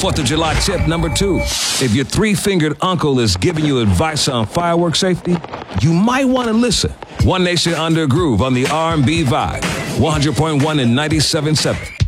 4th of July tip number 2. If your three-fingered uncle is giving you advice on fireworks safety, you might want to listen. One Nation Under Groove on the R&B Vibe. 100.1 and 97.7.